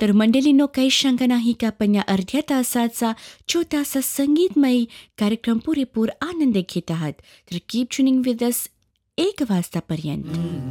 तर मंडळींनो, काही शंका नाही की आपण या अर्ध्या तासाचा छोटासा संगीतमयी कार्यक्रम पुरेपूर आनंद घेत आहात. तर कीप ट्युनिंग विथ अस 1 वाजतापर्यंत.